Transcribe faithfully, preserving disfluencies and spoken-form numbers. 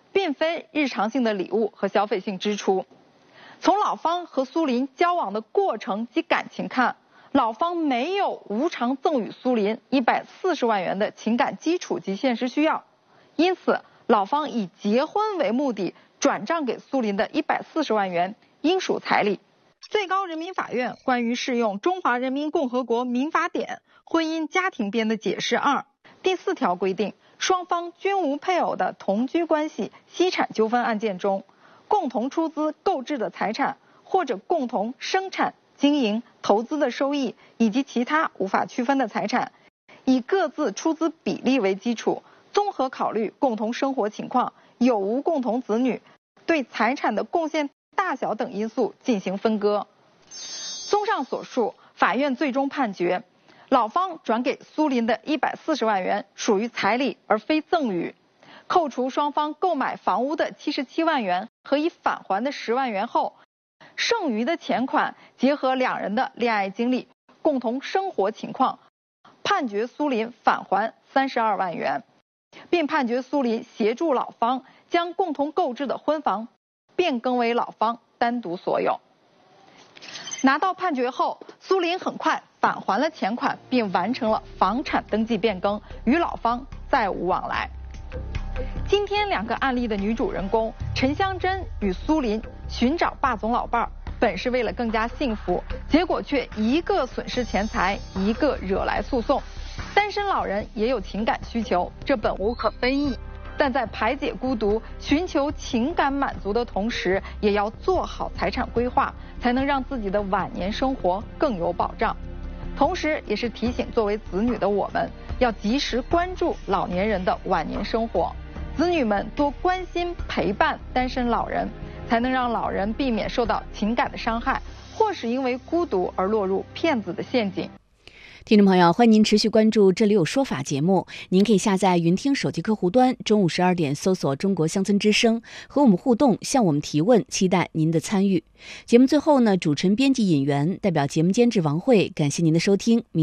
并非日常性的礼物和消费性支出。从老方和苏林交往的过程及感情看，老方没有无偿赠与苏林一百四十万元的情感基础及现实需要，因此老方以结婚为目的转账给苏林的一百四十万元应属彩礼。最高人民法院关于适用《中华人民共和国民法典婚姻家庭编的解释二第四条规定，双方均无配偶的同居关系析产纠纷案件中，共同出资购置的财产或者共同生产、经营、投资的收益以及其他无法区分的财产，以各自出资比例为基础，综合考虑共同生活情况、有无共同子女、对财产的贡献大小等因素进行分割。综上所述，法院最终判决，老方转给苏林的一百四十万元属于彩礼而非赠与。扣除双方购买房屋的七十七万元和已返还的十万元后，剩余的钱款结合两人的恋爱经历、共同生活情况，判决苏林返还三十二万元，并判决苏林协助老方将共同购置的婚房变更为老方单独所有。拿到判决后，苏林很快返还了钱款，并完成了房产登记变更，与老方再无往来。今天两个案例的女主人公陈香珍与苏林寻找霸总老伴儿，本是为了更加幸福，结果却一个损失钱财，一个惹来诉讼。单身老人也有情感需求，这本无可非议，但在排解孤独、寻求情感满足的同时，也要做好财产规划，才能让自己的晚年生活更有保障。同时也是提醒作为子女的我们，要及时关注老年人的晚年生活，子女们多关心陪伴单身老人，才能让老人避免受到情感的伤害，或是因为孤独而落入骗子的陷阱。 听众朋友，欢迎您持续关注《这里有说法》节目。您可以下载云听手机客户端，中午十二点搜索中国乡村之声，和我们互动，向我们提问，期待您的参与。节目最后呢，主持人、编辑、引员代表节目监制王慧，感谢您的收听。